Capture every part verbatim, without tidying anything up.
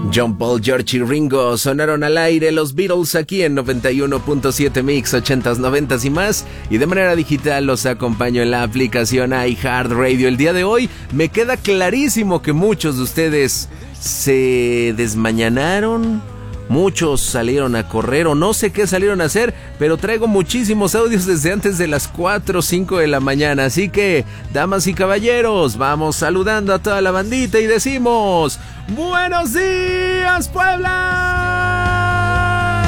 John Paul, George y Ringo sonaron al aire, los Beatles aquí en noventa y uno punto siete Mix, ochentas, noventas y más, y de manera digital los acompaño en la aplicación iHeartRadio. El día de hoy me queda clarísimo que muchos de ustedes se desmañanaron, muchos salieron a correr o no sé qué salieron a hacer, pero traigo muchísimos audios desde antes de las cuatro o cinco de la mañana, así que, damas y caballeros, vamos saludando a toda la bandita y decimos: ¡Buenos días, Puebla!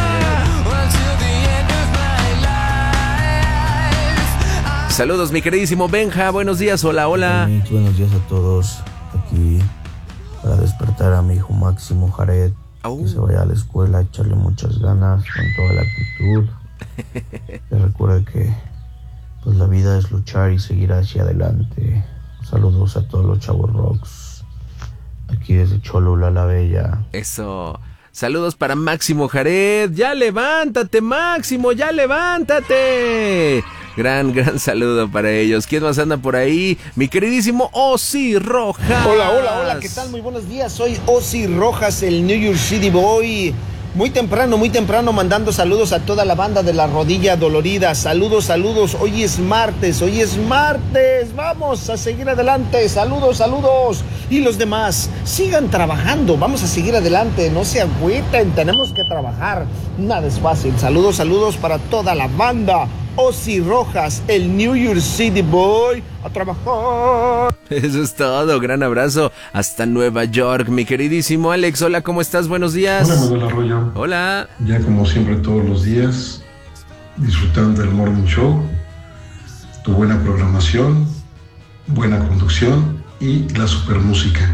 Saludos, mi queridísimo Benja, buenos días, hola, hola. Mix, buenos días a todos, aquí para despertar a mi hijo Máximo Jared. Oh. Que se vaya a la escuela, echarle muchas ganas, con toda la actitud. Que recuerde que pues la vida es luchar y seguir hacia adelante. Saludos a todos los chavos rocks, aquí desde Cholula la Bella. Eso. Saludos para Máximo Jared. ¡Ya levántate, Máximo! ¡Ya levántate! Gran, gran saludo para ellos. ¿Quién más anda por ahí? Mi queridísimo Ozzy Rojas. Hola, hola, hola, ¿qué tal? Muy buenos días. Soy Ozzy Rojas, el New York City Boy. Muy temprano, muy temprano mandando saludos a toda la banda de La Rodilla Dolorida. Saludos, saludos. Hoy es martes, hoy es martes. Vamos a seguir adelante. Saludos, saludos. Y los demás, sigan trabajando. Vamos a seguir adelante. No se agüiten, tenemos que trabajar. Nada es fácil. Saludos, saludos para toda la banda. Ozzy Rojas, el New York City Boy, a trabajar. Eso es todo, gran abrazo hasta Nueva York, mi queridísimo Alex. Hola, ¿cómo estás? Buenos días. Hola, Manuel Arroyo. Hola. Ya como siempre todos los días, disfrutando del Morning Show, tu buena programación, buena conducción y la super música.